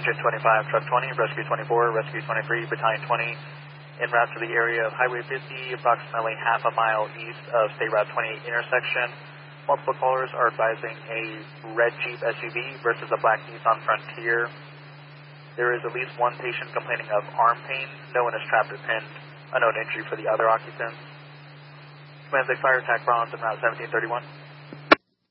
Engine 25, Truck 20, Rescue 24, Rescue 23, Battalion 20, en route to the area of Highway 50, approximately half a mile east of State Route 28 intersection. Multiple callers are advising a red Jeep SUV versus a black Nissan Frontier. There is at least one patient complaining of arm pain. No one is trapped or pinned. Unknown injury for the other occupants. Command Fire Attack Bronze en route 1731.